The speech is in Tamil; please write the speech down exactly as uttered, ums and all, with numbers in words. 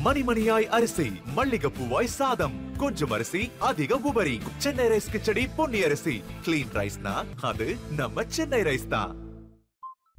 மணிமணியாய் அரிசி, மல்லிகைப்பூவாய் சாதம், கொஞ்சம் அரிசி அதிக உபரி. சென்னை ரைஸ் கிச்சடி பொன்னி அரிசி. கிளீன் ரைஸ்னா அது நம்ம சென்னை ரைஸ் தான்.